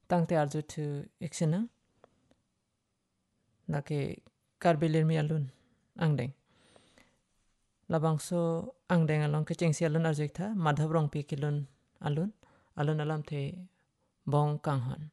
tangte arjutu iksina nake karbilirmi alun angdeng labangso angdeng along kecengsi alun arjekta madhabrong pikilun alun alam the bong kanghon